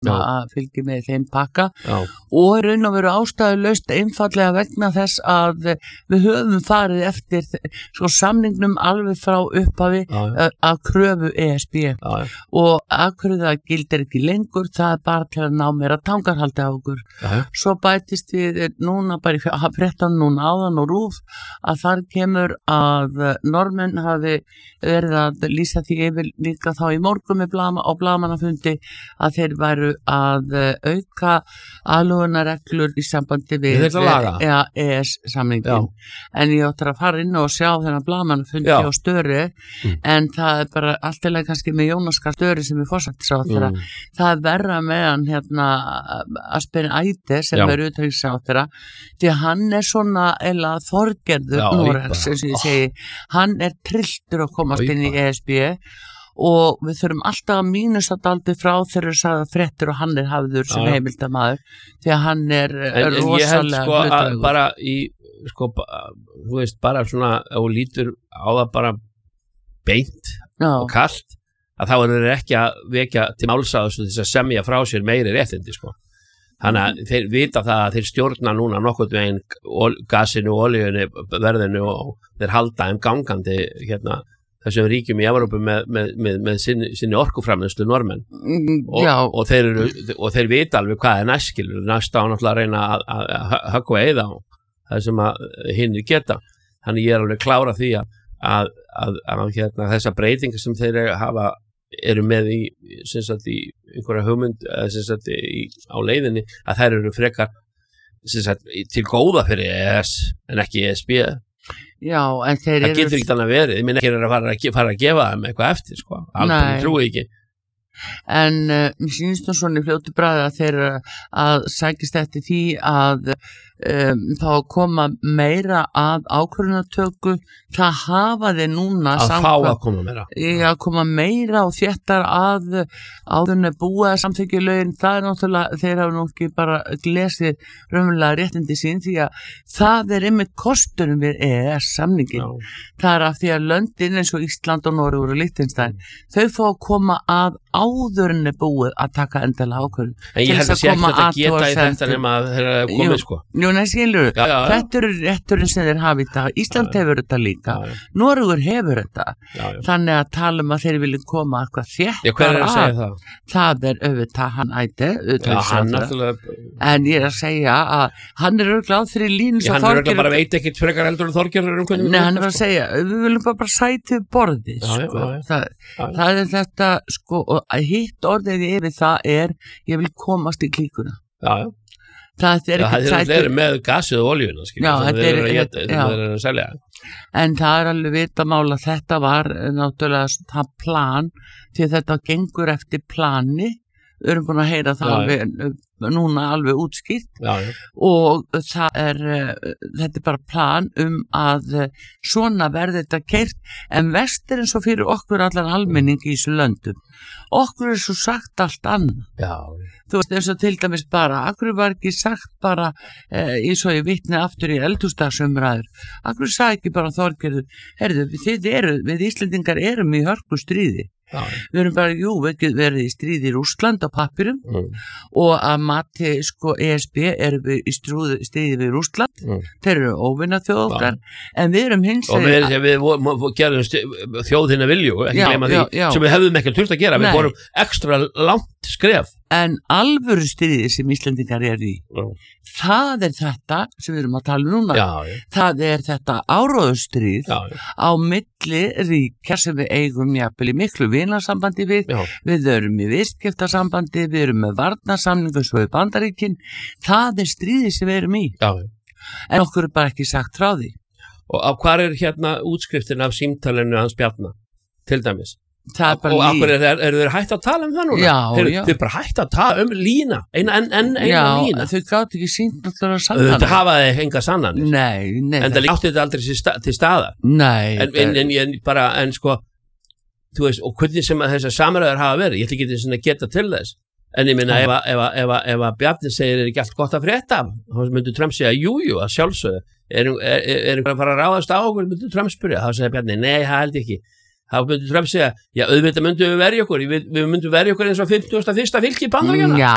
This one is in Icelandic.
að fylgja með þeim pakka og raun og veru ástæðulaust einfallega vegna þess að við höfum farið eftir samningnum alveg frá upphafi að kröfu ESB og að hverju það gildir ekki lengur, það bara til að ná meira tangarhaldi á okkur. Svo bætist við núna bara í fréttan núna áðan og RÚV að þar kemur að Norðmenn hafi verið að lýsa því yfir líka þá í morgun með blaðamannafundi að þeir væru að auka aðlögunarreglur í sambandi við EES-samningin. En ég áttur að fara inn og sjá þennan blaðamannafundi á Störi en það bara alltilega kannski með Jónas Gahr Störi sem forsætisráðherra. Það verra með hann Asbjörn Eide sem utanríkisráðherra því að hann svona eða Þorgerður Noregs eins og ég segi, hann trilltur að komast inn í ESB og við þurfum alltaf að mínusa daldi frá þegar sagða fréttir og hann hafður sem heimildamaður því að hann rosalega hlutdrægur. Bara þú veist, bara svona og lítur á það bara beint og kalt að þá þeir ekki að vekja til málsáðs til þess að semja frá sér meiri réttindi Þannig að þeir vita það að þeir stjórna núna nokkuð veginn gasinu og olíunni verðinu og þeir halda gangandi þessum ríkjum í Evrópu með sinni orkuframleiðslu Norðmenn og þeir vita alveg hvað næskilur næst á náttúrulega að reyna að höggva eða á það sem að hinir geta þannig ég alveg klára því að þessa breytingar sem þeir eru með í einhverja hugmynd á leiðinni að þær eru frekar til góða fyrir EES en ekki ESB Já, en þeir það getur ekki þannig að verið, ég minn ekki að fara að gefa þeim eitthvað eftir, alveg trúi ekki. En mér sýnist nú svona í fljótu bragði að þeir að sækist eftir því að þá koma meira að ákvörðunartöku, það hafa þeir núna að koma meira og þéttar að áðurinn búa samþykkjulögin, það náttúrulega þeir hafa nú ekki bara glesið raunverulega réttindi sín því að það einmitt kosturum við EES-samningin. Það af því að löndin eins og Ísland og Noregur og Liechtenstein, þau fá að koma að áðurinn búið að taka endalega ákvörðun. En ég held að sé ekki að geta í þetta nema að þeir hafa komið Nei, skilur, þetta eru rétturinn sem þeir hafa í dag, Ísland hefur þetta líka, Noregur hefur þetta, þannig að tala að þeir vilja koma eitthvað þéttar að, það auðvitað hann Eide, en ég að segja að hann örugglega á þeirri línu hann örugglega bara veit ekkert frekar heldur en Þorgerður Nei, hann að segja, við viljum bara sætið borði, það þetta, og hitt orðið yfir það ég vil komast í klíkuna. Það er með gasið og olíuna þeir eru að selja en það alveg vitamál að þetta var náttúrulega það plan því að þetta gengur eftir plani við erum búin að heyra það núna alveg útskýrt og þetta bara plan að svona verði þetta keyrt en vestur eins og fyrir okkur allan almenning í þessu löndum okkur svo sagt allt annað þú veist eins og til dæmis bara akkur var ekki sagt bara eins og ég vitni aftur í eldhúsdagsumræður akkur sagði ekki bara Þorgerður heyrðu, við Íslendingar erum í hörku stríði við erum bara, við verðum í stríði í Rússland á pappirum og að mati ESB erum við í stríði við Rússland þeir eru óvinna þjóð okkar en við erum hins og við gerðum þjóðina vilju ekki gleyma því sem við hefðum ekki þurft að gera við vorum ekstra langt skref en alvöru stríði sem Íslendingar eru í það þetta sem við erum að tala núna það þetta áróðustríð á milli ríkja sem við eigum jafnvel í miklu vinasambandi við erum í viðskiptasambandi við erum með varnarsamningu svo í Bandaríkin það stríði sem við erum í en okkur bara ekki sagt frá því og hvar útskriftin af símtalinu hans Bjarna til dæmis og akkur eru þeir hægt að tala það núna? Þeir bara hægt að tala lína eina lína þau gátt ekki sínt náttúrulega sannanir þetta hafa þeir enga sannanir en það átti þetta aldrei til staðar en þú veist og hvernig sem þessar samræður hafa verið ég ætla ekki að geta til þess en ég minna ef að Bjarni segir ekki allt gott að frétta þá myndu Trump segja jújú að sjálfsögðu er að fara að ráðast á okkur myndu Trump spyrja þá segir Bjarni nei það held ekki þá myndu Trump segja, auðvitað myndum við verja okkur, við myndum verja okkur eins og 51. fylki í Bandaríkjanna.